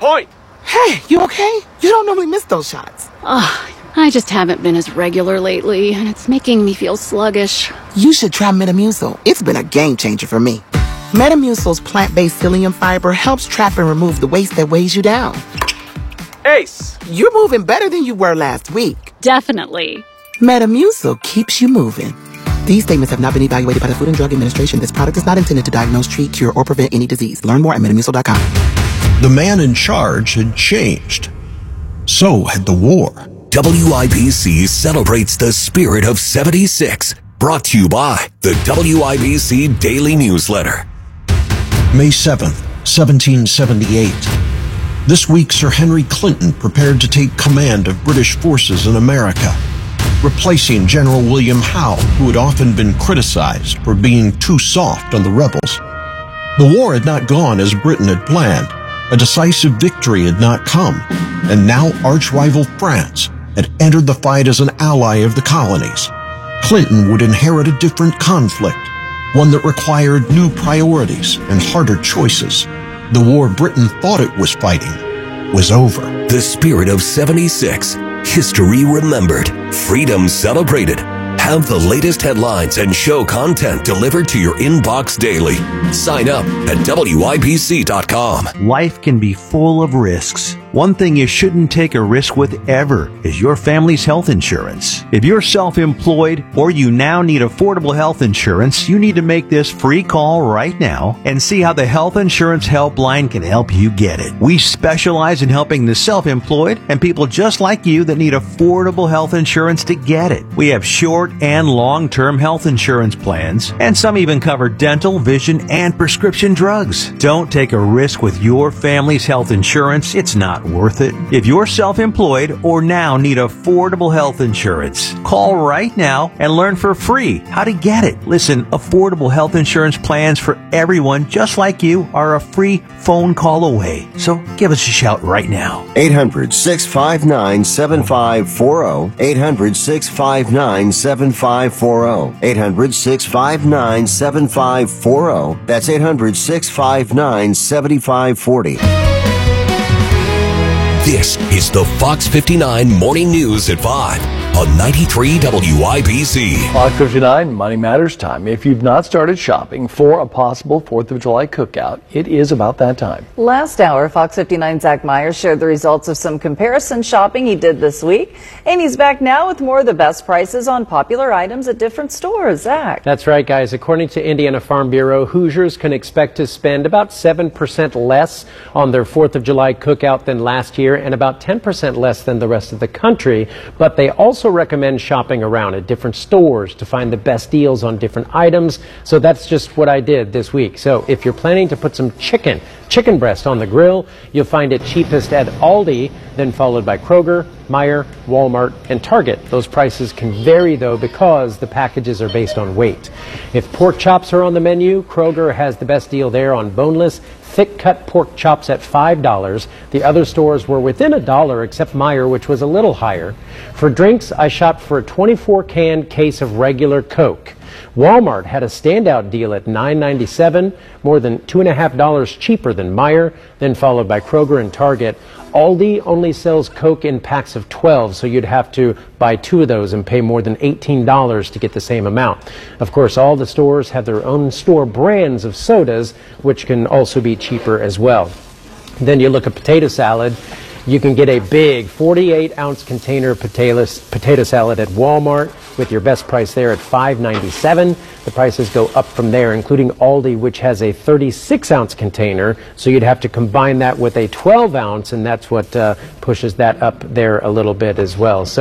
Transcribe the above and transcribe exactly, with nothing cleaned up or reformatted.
point. Hey, you okay? You don't normally miss those shots. Ugh, I just haven't been as regular lately, and it's making me feel sluggish. You should try Metamucil. It's been a game changer for me. Metamucil's plant-based psyllium fiber helps trap and remove the waste that weighs you down. Ace. You're moving better than you were last week. Definitely. Metamucil keeps you moving. These statements have not been evaluated by the Food and Drug Administration. This product is not intended to diagnose, treat, cure, or prevent any disease. Learn more at metamucil dot com. The man in charge had changed. So had the war. W I B C celebrates the spirit of seventy-six. Brought to you by the W I B C Daily Newsletter. May seventh, seventeen seventy-eight. This week, Sir Henry Clinton prepared to take command of British forces in America, replacing General William Howe, who had often been criticized for being too soft on the rebels. The war had not gone as Britain had planned. A decisive victory had not come, and now arch-rival France had entered the fight as an ally of the colonies. Clinton would inherit a different conflict, one that required new priorities and harder choices. The war Britain thought it was fighting was over. The spirit of seventy-six. History remembered. Freedom celebrated. Have the latest headlines and show content delivered to your inbox daily. Sign up at W I B C dot com. Life can be full of risks. One thing you shouldn't take a risk with ever is your family's health insurance. If you're self-employed or you now need affordable health insurance, you need to make this free call right now and see how the Health Insurance Helpline can help you get it. We specialize in helping the self-employed and people just like you that need affordable health insurance to get it. We have short and long-term health insurance plans, and some even cover dental, vision, and prescription drugs. Don't take a risk with your family's health insurance. It's not worth it. If you're self-employed or now need affordable health insurance, call right now and learn for free how to get it. Listen, affordable health insurance plans for everyone just like you are a free phone call away. So give us a shout right now. eight hundred, six five nine, seven five four zero. eight hundred, six five nine, seven five four zero. eight hundred, six five nine, seven five four zero. That's eight hundred, six five nine, seven five four zero. This is the Fox fifty-nine Morning News at five on ninety-three W I B C. Fox fifty-nine, Money Matters time. If you've not started shopping for a possible fourth of July cookout, it is about that time. Last hour, Fox fifty-nine's Zach Meyer shared the results of some comparison shopping he did this week. And he's back now with more of the best prices on popular items at different stores. Zach. That's right, guys. According to Indiana Farm Bureau, Hoosiers can expect to spend about seven percent less on their fourth of July cookout than last year and about ten percent less than the rest of the country. But they also recommend shopping around at different stores to find the best deals on different items. So that's just what I did this week. So if you're planning to put some chicken, chicken breast on the grill, you'll find it cheapest at Aldi, then followed by Kroger, Meijer, Walmart, and Target. Those prices can vary, though, because the packages are based on weight. If pork chops are on the menu, Kroger has the best deal there on boneless, thick-cut pork chops at five dollars. The other stores were within a dollar, except Meijer, which was a little higher. For drinks, I shopped for a twenty-four can case of regular Coke. Walmart had a standout deal at nine ninety-seven, more than two and a half dollars cheaper than Meijer, then followed by Kroger and Target. Aldi only sells Coke in packs of twelve, so you'd have to buy two of those and pay more than eighteen dollars to get the same amount. Of course, all the stores have their own store brands of sodas, which can also be cheaper as well. Then you look at potato salad. You can get a big forty-eight ounce container potato, potato salad at Walmart with your best price there at five ninety-seven. The prices go up from there, including Aldi, which has a thirty-six ounce container. So you'd have to combine that with a twelve ounce, and that's what uh, pushes that up there a little bit as well. So